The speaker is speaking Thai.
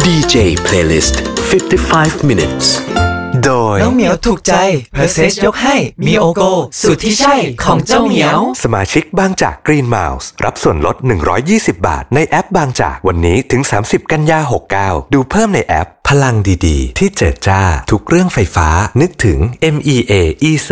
DJ Playlist 55 minutes โดยน้องเหมียวถูกใจเพอร์เซสยกให้มีโอโกสูตรที่ใช่ของเจ้าเหมียวสมาชิกบางจาก Green Mouse รับส่วนลด120 บาทในแอปบางจากวันนี้ถึง30 กันยา69ดูเพิ่มในแอปพลังดีๆที่เจิดจ้าทุกเรื่องไฟฟ้านึกถึง MEA